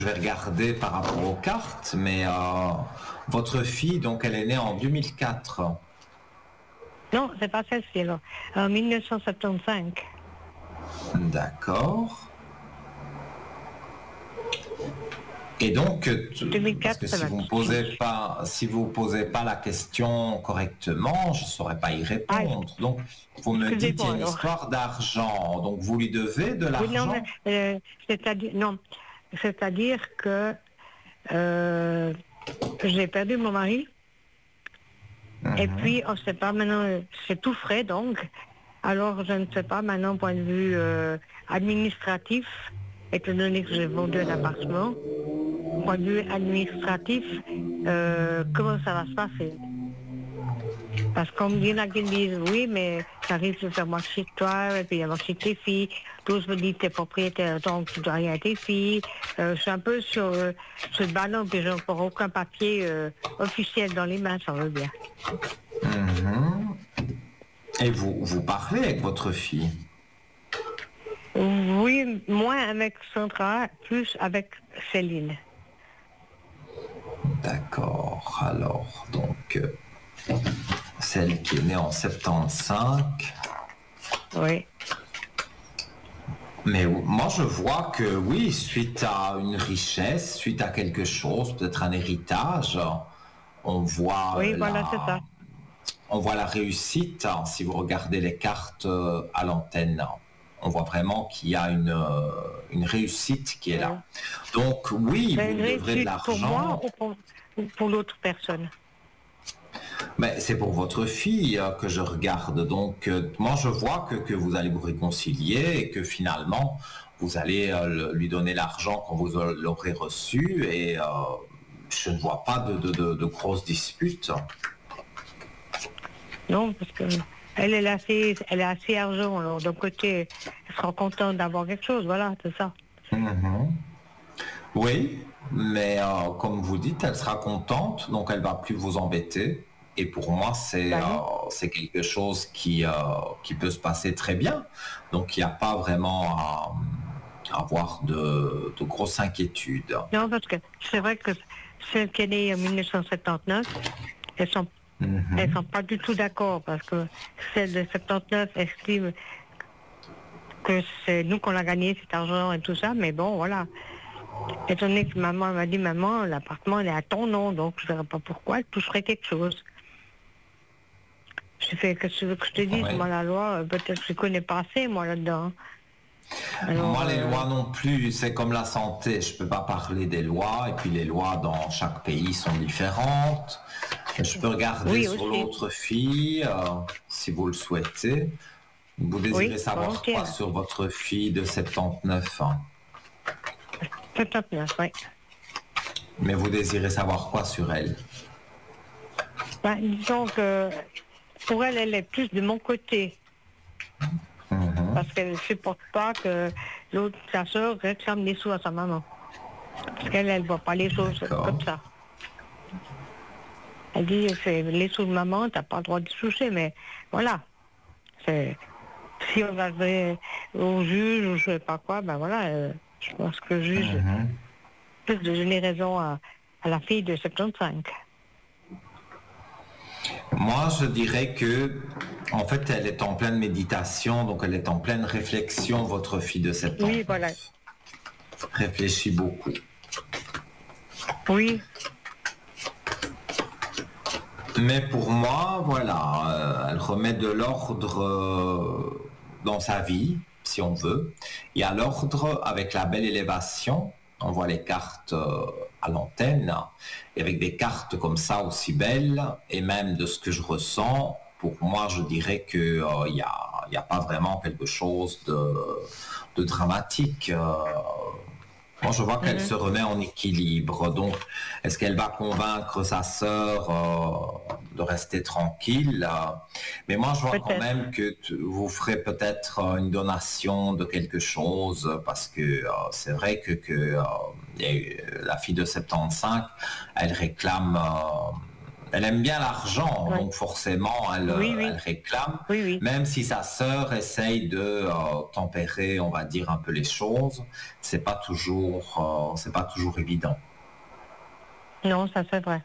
je vais regarder par rapport aux cartes, mais votre fille, donc elle est née en 2004. Non, c'est pas celle-ci, là. En 1975. D'accord. Et donc, 2004, parce que ça si va. vous posez pas la question correctement, je saurais pas y répondre. Donc, vous me dites qu'il y a une histoire d'argent. Donc, vous lui devez de l'argent. Oui, non, mais, c'est-à-dire que j'ai perdu mon mari. Et puis, on ne sait pas maintenant, c'est tout frais donc. Alors, je ne sais pas maintenant, point de vue administratif, étant donné que j'ai vendu un appartement, point de vue administratif, comment ça va se passer? Parce qu'on me dit, il y en a qui me disent, oui, mais ça risque de faire marcher toi, et puis il y a marché tes filles. Tous me disent, t'es propriétaire, donc tu dois rien à tes filles. Je suis un peu sur ce ballon, puis je n'ai encore aucun papier officiel dans les mains, ça va bien. Et vous parlez avec votre fille? Oui, moins avec Sandra, plus avec Céline. D'accord. Alors, donc, celle qui est née en 75. Oui. Mais moi, je vois que oui, suite à une richesse, suite à quelque chose, peut-être un héritage, on voit Oui, voilà, c'est ça. on voit la réussite. Si vous regardez les cartes à l'antenne, on voit vraiment qu'il y a une réussite qui est là. Donc oui, vous devrez de l'argent. Pour moi ou pour l'autre personne? Mais c'est pour votre fille que je regarde. Donc, moi, je vois que vous allez vous réconcilier et que finalement, vous allez lui donner l'argent quand vous l'aurez reçu. Et je ne vois pas de grosses disputes. Non, parce que elle est assez argent. Alors, d'un côté, elle sera contente d'avoir quelque chose. Voilà, c'est ça. Oui, mais comme vous dites, elle sera contente, donc elle va plus vous embêter. Et pour moi, c'est quelque chose qui peut se passer très bien. Donc, il n'y a pas vraiment à avoir de grosses inquiétudes. Non, parce que c'est vrai que celles qui est née en 1979, elles sont pas du tout d'accord, parce que celle de 79 estime que c'est nous qu'on a gagné cet argent et tout ça, mais bon, voilà. Étant donné que maman m'a dit, maman, l'appartement il est à ton nom, donc je ne verrai pas pourquoi, elle toucherait quelque chose. Je fais que ce que je te dise, moi la loi, peut-être que je ne connais pas assez, moi, là-dedans. Alors, moi, les lois non plus, c'est comme la santé, je ne peux pas parler des lois, et puis les lois dans chaque pays sont différentes. Je peux regarder sur l'autre fille, si vous le souhaitez. Vous désirez savoir quoi sur votre fille de 79 ans? 79, oui. Mais vous désirez savoir quoi sur elle? Disons que pour elle, elle est plus de mon côté. Parce qu'elle ne supporte pas que sa soeur réclame des sous à sa maman. Parce qu'elle ne voit pas les choses comme ça. Elle dit, c'est les sous de maman, tu n'as pas le droit de toucher, mais voilà. Si on va au juge ou je ne sais pas quoi, ben voilà, je pense que le juge peut donner raison à la fille de 75. Moi, je dirais que, en fait, elle est en pleine méditation, donc elle est en pleine réflexion, votre fille de 7 ans. Oui, voilà. Réfléchit beaucoup. Oui. Mais pour moi, voilà, elle remet de l'ordre dans sa vie, si on veut. Il y a l'ordre avec la belle élévation. On voit les cartes à l'antenne, et avec des cartes comme ça aussi belles, et même de ce que je ressens, pour moi, je dirais que il y a pas vraiment quelque chose de dramatique. Moi, je vois qu'elle se remet en équilibre. Donc, est-ce qu'elle va convaincre sa sœur de rester tranquille? Mais moi, je vois quand même que vous ferez peut-être une donation de quelque chose, parce que c'est vrai que la fille de 75, elle réclame Elle aime bien l'argent, Ouais. donc forcément, Oui, oui, elle réclame, oui, oui. même si sa sœur essaye de tempérer, on va dire, un peu les choses, c'est pas toujours évident. Non, ça c'est vrai.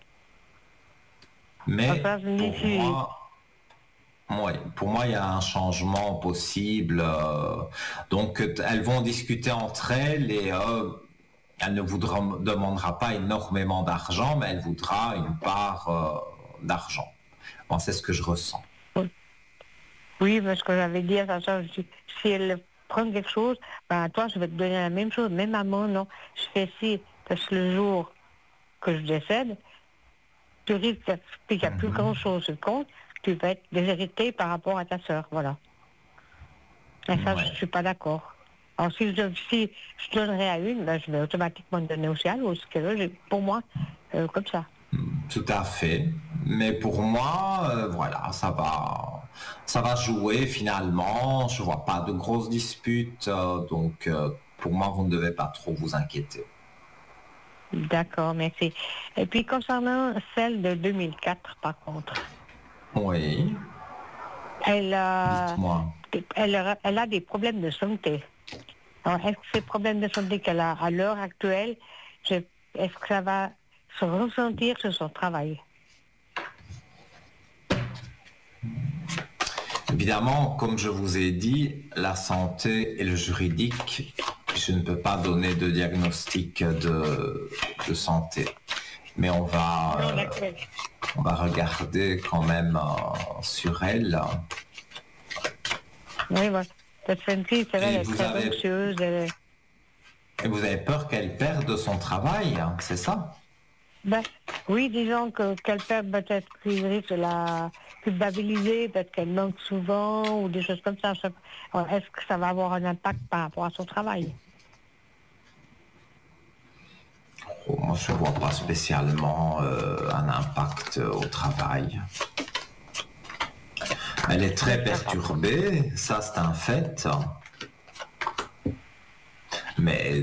Mais Enfin, je me dis, pour moi, ouais, pour moi, il y a un changement possible. Donc, elles vont discuter entre elles et elle ne demandera pas énormément d'argent, mais elle voudra une part d'argent. Bon, c'est ce que je ressens. oui, parce que j'avais dit à sa soeur, je dis, si elle prend quelque chose, ben toi, je vais te donner la même chose. Mais maman, non, je fais ci, parce que le jour que je décède, tu risques qu'il n'y a plus grand-chose qui compte, tu vas être déshéritée par rapport à ta sœur, voilà. Et ça, je Ouais. ne suis pas d'accord. Alors, si je donnerais à une, ben, je vais automatiquement donner aussi à l'autre. Pour moi, comme ça. Tout à fait. Mais pour moi, voilà, ça va jouer finalement. Je vois pas de grosses disputes, donc pour moi, vous ne devez pas trop vous inquiéter. D'accord, merci. Et puis, concernant celle de 2004, par contre, Oui, elle a, dites-moi. elle a des problèmes de santé. Alors, est-ce que ces problèmes de santé qu'elle a à l'heure actuelle, est-ce que ça va se ressentir sur son travail? Évidemment, comme je vous ai dit, la santé et le juridique, je ne peux pas donner de diagnostic de santé. Mais Non, d'accord. on va regarder quand même sur elle. Oui, voilà. Cette femme-ci, c'est vrai, elle Et est très anxieuse. et vous avez peur qu'elle perde son travail, hein, c'est ça? Ben, oui, disons qu'elle perd peut-être qu'il risque de la culpabiliser parce qu'elle manque souvent ou des choses comme ça. Alors, est-ce que ça va avoir un impact par rapport à son travail? Oh, moi, je ne vois pas spécialement un impact au travail. Elle est très perturbée, ça c'est un fait. Mais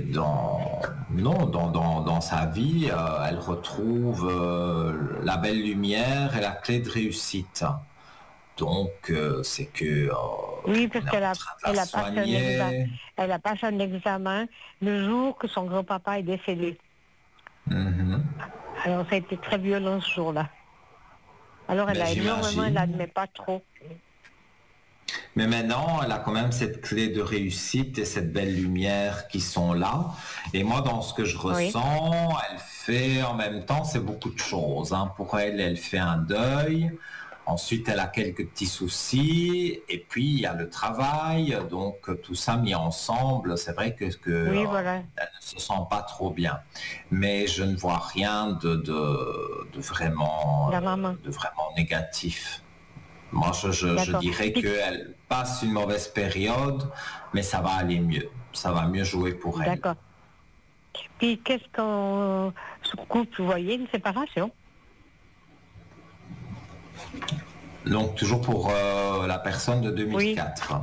dans sa vie, elle retrouve la belle lumière et la clé de réussite. Donc, c'est que Oui, on parce est en train de la soigner. elle a passé un examen le jour que son grand-papa est décédé. Mhm. Alors, ça a été très violent ce jour-là. Alors, elle Ben, a énormément, elle j'imagine. n'admet pas trop. Mais maintenant, elle a quand même cette clé de réussite et cette belle lumière qui sont là. Et moi, dans ce que je Oui, ressens, elle fait en même temps, c'est beaucoup de choses, hein. Pour elle, elle fait un deuil. Ensuite, elle a quelques petits soucis. Et puis, il y a le travail. Donc, tout ça mis ensemble, c'est vrai oui, voilà, elle ne se sent pas trop bien. Mais je ne vois rien la maman. de vraiment négatif. Moi, je D'accord. dirais Puis, qu'elle passe une mauvaise période, mais ça va aller mieux. Ça va mieux jouer pour elle. d'accord. Puis, qu'est-ce qu'on se coupe, vous voyez, une séparation? Donc, toujours pour la personne de Oui. 2004.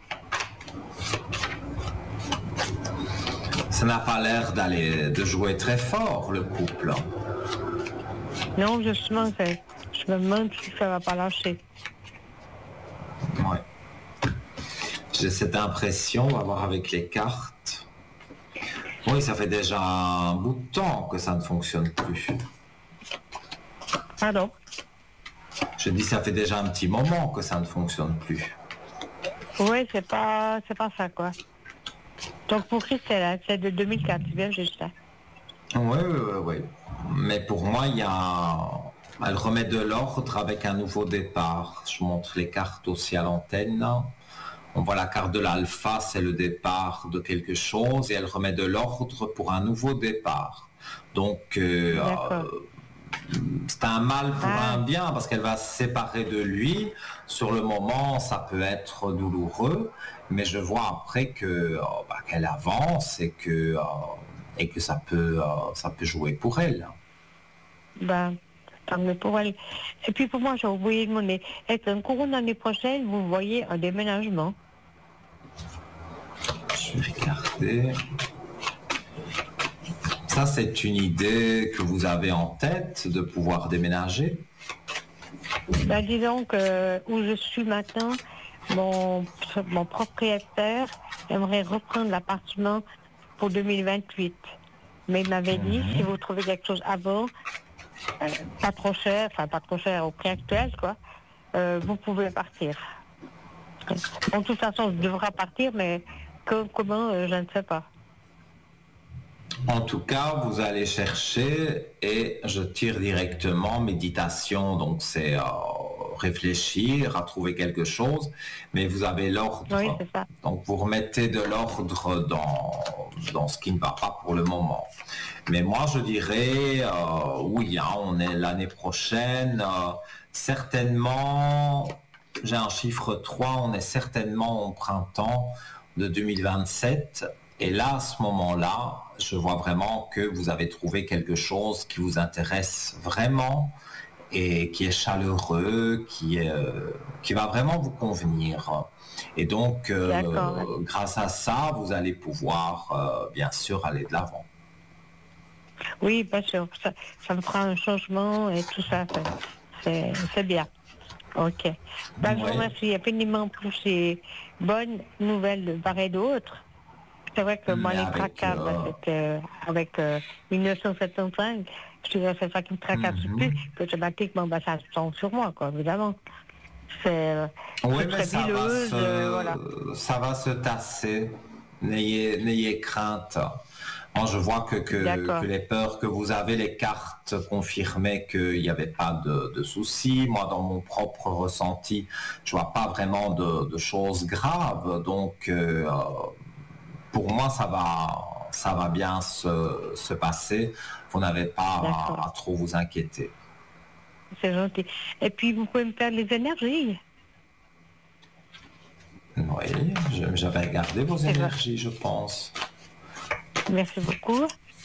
Ça n'a pas l'air de jouer très fort, le couple. Non, justement, je me demande si ça va pas lâcher. Ouais. J'ai cette impression, on va voir avec les cartes. Oui, ça fait déjà un bout de temps que ça ne fonctionne plus. Pardon? Je dis, ça fait déjà un petit moment que ça ne fonctionne plus. Oui, c'est pas ça, quoi. Donc, pour Christelle, hein, c'est de 2004, c'est bien juste ça. Oui, oui, oui, oui. Mais pour moi, elle remet de l'ordre avec un nouveau départ. Je montre les cartes aussi à l'antenne. On voit la carte de l'alpha, c'est le départ de quelque chose, et elle remet de l'ordre pour un nouveau départ. Donc, D'accord. c'est un mal pour un Ah, bien, parce qu'elle va se séparer de lui. Sur le moment, ça peut être douloureux, mais je vois après qu'elle avance et que ça peut jouer pour elle. ben, tant mieux pour elle. Et puis, pour moi, j'ai oublié de demander, est-ce qu'un courant l'année prochaine, vous voyez un déménagement? Je vais regarder. ça, c'est une idée que vous avez en tête de pouvoir déménager? Ben, disons que où je suis maintenant, mon propriétaire aimerait reprendre l'appartement pour 2028. Mais il m'avait dit, si vous trouvez quelque chose avant, pas trop cher au prix actuel, quoi, vous pouvez partir. En toute façon, je devrais partir, mais comment, je ne sais pas. En tout cas, vous allez chercher et je tire directement méditation, donc c'est réfléchir à trouver quelque chose, mais vous avez l'ordre. Oui, c'est ça. Donc vous remettez de l'ordre dans ce qui ne va pas pour le moment. Mais moi je dirais, oui, hein, on est l'année prochaine, certainement, j'ai un chiffre 3, on est certainement au printemps de 2027. Et là, à ce moment-là, je vois vraiment que vous avez trouvé quelque chose qui vous intéresse vraiment et qui est chaleureux, qui va vraiment vous convenir. Et donc, grâce à ça, vous allez pouvoir, bien sûr, aller de l'avant. Oui, bien sûr. Ça me prend un changement et tout ça. C'est bien. OK. Je vous remercie infiniment pour ces bonnes nouvelles de part et d'autre. C'est vrai que moi, les tracas, avec 1975, c'est ça qui me tracasse le plus. Automatiquement, ça tombe sur moi, quoi, évidemment. Oui, mais ça va se tasser. N'ayez crainte. Moi, je vois que les peurs que vous avez, les cartes confirmaient qu'il n'y avait pas de soucis. Moi, dans mon propre ressenti, je vois pas vraiment de choses graves. Donc, pour moi, ça va bien se passer. Vous n'avez pas à trop vous inquiéter. C'est gentil. Et puis, vous pouvez me faire les énergies? Oui, j'avais regardé vos énergies, je pense. Merci beaucoup.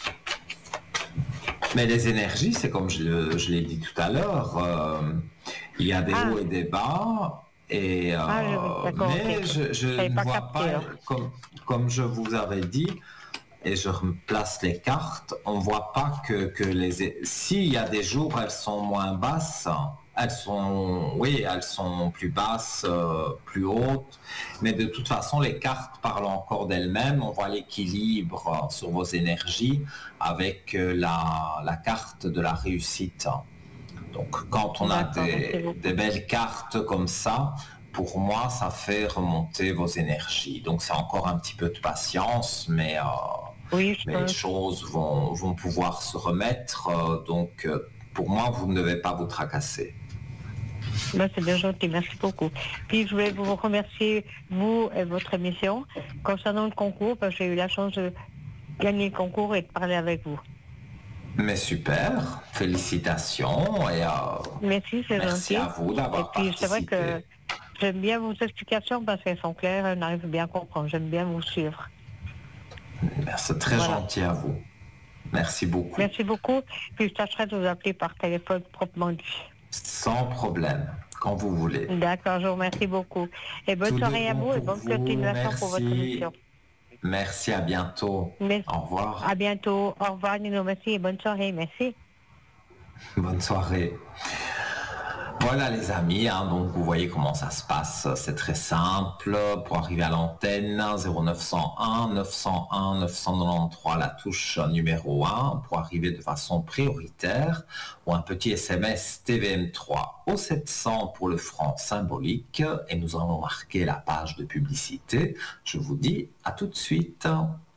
Mais les énergies, c'est comme je l'ai dit tout à l'heure, il y a des hauts et des bas. Et, mais je ne vois pas, comme je vous avais dit, et je replace les cartes, on ne voit pas que s'il y a des jours, elles sont moins basses, elles sont plus basses, plus hautes, mais de toute façon, les cartes parlent encore d'elles-mêmes. On voit l'équilibre sur vos énergies avec la carte de la réussite. Donc, quand on a des belles cartes comme ça, pour moi, ça fait remonter vos énergies. Donc, c'est encore un petit peu de patience, mais les choses vont pouvoir se remettre. Donc, pour moi, vous ne devez pas vous tracasser. C'est bien gentil, merci beaucoup. Puis, je voulais vous remercier, vous et votre émission. Concernant le concours, parce que j'ai eu la chance de gagner le concours et de parler avec vous. Mais super, félicitations et merci, c'est merci gentil. À vous d'avoir participé. Et puis c'est vrai que j'aime bien vos explications parce qu'elles sont claires, on arrive bien à comprendre. J'aime bien vous suivre. C'est très gentil à vous. Merci beaucoup. Merci beaucoup. Puis je tâcherai de vous appeler par téléphone proprement dit. Sans problème, quand vous voulez. D'accord, je vous remercie beaucoup. Et bonne soirée à vous et bonne continuation pour votre émission. Merci, à bientôt. Merci. Au revoir. À bientôt. Au revoir, Nino. Merci et bonne soirée. Merci. Bonne soirée. Voilà les amis, donc vous voyez comment ça se passe, c'est très simple. Pour arriver à l'antenne, 0901 901 993, la touche numéro 1, pour arriver de façon prioritaire, ou un petit SMS TVM3 au 700 pour le franc symbolique, et nous allons marquer la page de publicité. Je vous dis à tout de suite.